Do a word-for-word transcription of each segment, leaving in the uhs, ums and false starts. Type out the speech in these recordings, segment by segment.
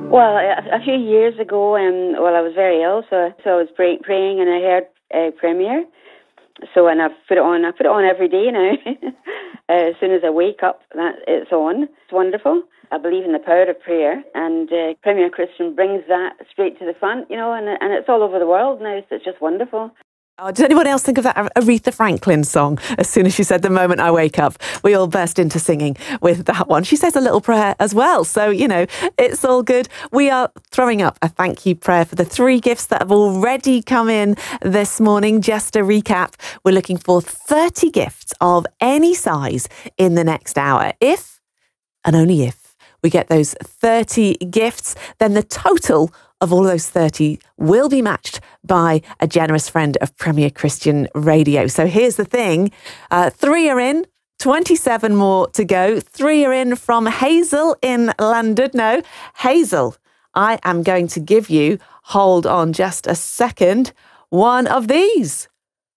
Well, a, a few years ago, um, well, I was very ill, so so I was pray, praying, and I heard uh, Premier. So, and I've put it on. I put it on every day now. uh, as soon as I wake up, that it's on. It's wonderful. I believe in the power of prayer, and uh, Premier Christian brings that straight to the front, you know, and and it's all over the world now. So it's just wonderful. Oh, did anyone else think of that Aretha Franklin song? As soon as she said, "The moment I wake up," we all burst into singing with that one. She says a little prayer as well. So, you know, it's all good. We are throwing up a thank you prayer for the three gifts that have already come in this morning. Just a recap, we're looking for thirty gifts of any size in the next hour. If, and only if, we get those thirty gifts, then the total of all of those thirty will be matched by a generous friend of Premier Christian Radio. So here's the thing. Uh, three are in, twenty-seven more to go. Three are in from Hazel in London. No, Hazel, I am going to give you, hold on just a second, one of these.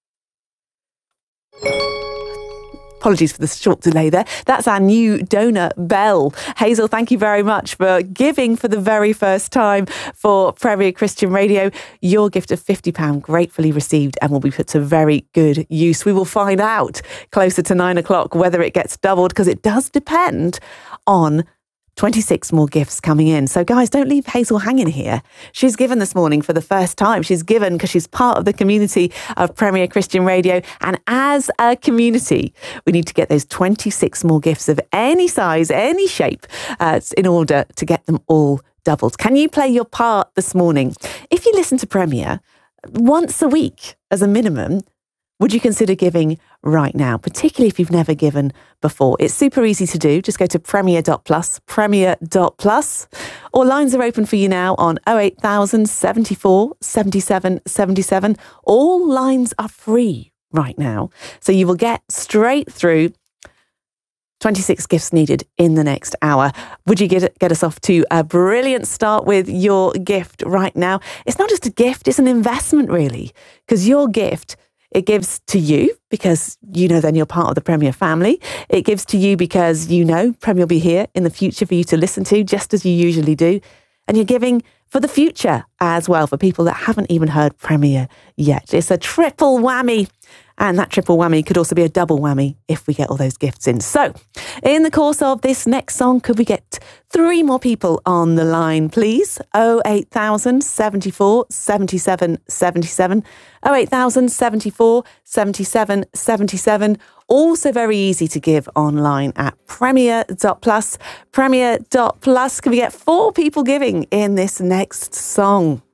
Apologies for the short delay there. That's our new donor bell. Hazel, thank you very much for giving for the very first time for Premier Christian Radio. Your gift of fifty pounds gratefully received and will be put to very good use. We will find out closer to nine o'clock whether it gets doubled, because it does depend on twenty-six more gifts coming in. So guys, don't leave Hazel hanging here. She's given this morning for the first time. She's given because she's part of the community of Premier Christian Radio. And as a community, we need to get those twenty-six more gifts of any size, any shape, uh, in order to get them all doubled. Can you play your part this morning? If you listen to Premier once a week as a minimum, would you consider giving right now, particularly if you've never given before? It's super easy to do. Just go to premier dot plus, premier dot plus, or lines are open for you now on oh eight thousand seventy-four seventy-seven seventy-seven. All lines are free right now, so you will get straight through. twenty-six gifts needed in the next hour. Would you get, get us off to a brilliant start with your gift right now? It's not just a gift, it's an investment really, because your gift, it gives to you because you know then you're part of the Premier family. It gives to you because you know Premier will be here in the future for you to listen to, just as you usually do. And you're giving for the future as well, for people that haven't even heard Premier yet. It's a triple whammy. And that triple whammy could also be a double whammy if we get all those gifts in. So, in the course of this next song, could we get three more people on the line, please? oh eight thousand seventy-four seventy-seven seventy-seven. oh eight thousand seventy-four seventy-seven seventy-seven. Also very easy to give online at premier dot plus. premier dot plus. Can we get four people giving in this next song?